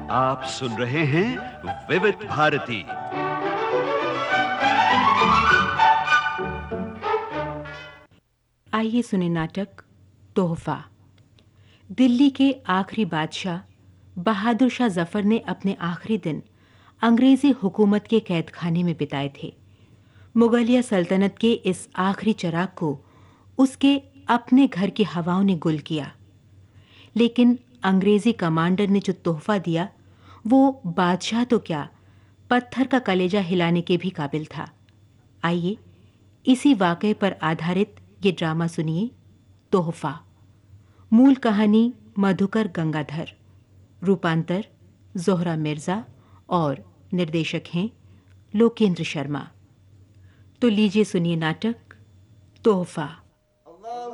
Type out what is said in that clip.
आप सुन रहे हैं विविध भारती। आइए सुने नाटक तोहफा। दिल्ली के आखिरी बादशाह बहादुर शाह जफर ने अपने आखिरी दिन अंग्रेजी हुकूमत के कैदखाने में बिताए थे। मुगलिया सल्तनत के इस आखिरी चिराग को उसके अपने घर की हवाओं ने गुल किया, लेकिन अंग्रेजी कमांडर ने जो तोहफा दिया वो बादशाह तो क्या, पत्थर का कलेजा हिलाने के भी काबिल था। आइए इसी वाक़े पर आधारित ये ड्रामा सुनिए, तोहफा। मूल कहानी मधुकर गंगाधर, रूपांतर जोहरा मिर्जा और निर्देशक हैं लोकेंद्र शर्मा। तो लीजिए सुनिए नाटक तोहफा।